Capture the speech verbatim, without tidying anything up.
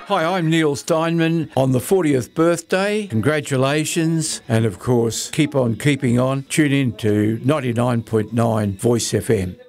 Hi, I'm Neil Steinman on the fortieth birthday. Congratulations. And of course, keep on keeping on. Tune in to ninety-nine point nine Voice F M.